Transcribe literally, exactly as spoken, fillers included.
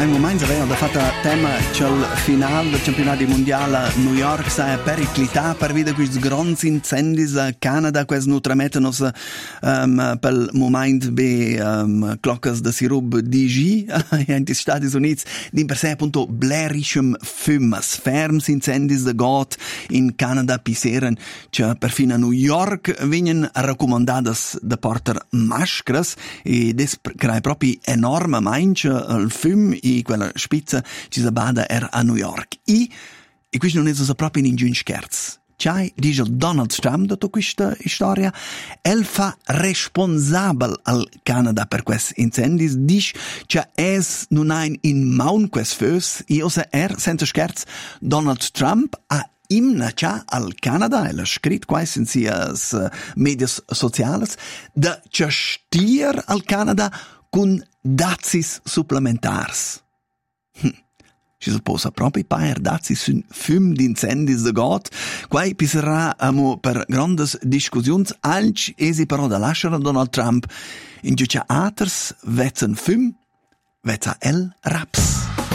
Ein moment aveva da fatta tema c'è il finale del campionato mondiale a New York sa periclità per vedere questi grandi incendi a Canada questi nutramettono um, per il momento be um, cloccas da sirup D G in gli Stati Uniti di per sé appunto blerischem fumas ferms incendi da got in Canada piseren c'è perfino a New York vengono raccomandadas da portare maschere e des crea proprio enorme manche il fum e quella spizza ci si bada er a New York. E, e questo non è so proprio in un scherzo. C'hai, dice Donald Trump da tutta questa storia, el fa responsabile al Canada per questi incendi, dice che es non ha in maun quest fös, e osa er, senza scherzo, Donald Trump ha imnacha al Canada, el ha scritto quasi in sias uh, medias sociales, da stier al Canada con dazis supplementars. Hm. Ci suppose proprio per dazis un fum d'incendis de got, quai pisserà amo per grandes discussions, anche esi però da lasciare Donald Trump, in giucia aters, vezzen fum, vezza el raps.